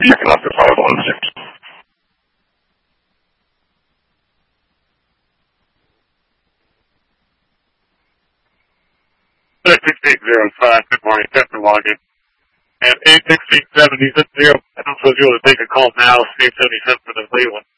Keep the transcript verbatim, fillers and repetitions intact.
picking up the five one six. six eight zero five, good morning, Captain Logan. And eight six eight seven, he's at zero. I don't suppose you want to take a call now, save seventy cents for the Cleveland.